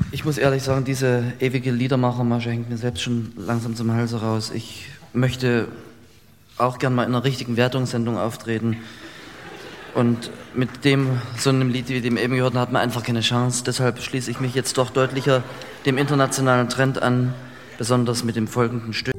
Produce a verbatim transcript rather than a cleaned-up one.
Ich muss ehrlich sagen, diese ewige Liedermachermasche hängt mir selbst schon langsam zum Halse raus. Ich möchte auch gern mal in einer richtigen Wertungssendung auftreten. Und mit dem, so einem Lied wie dem eben gehörten, hat man einfach keine Chance. Deshalb schließe ich mich jetzt doch deutlicher dem internationalen Trend an, besonders mit dem folgenden Stück.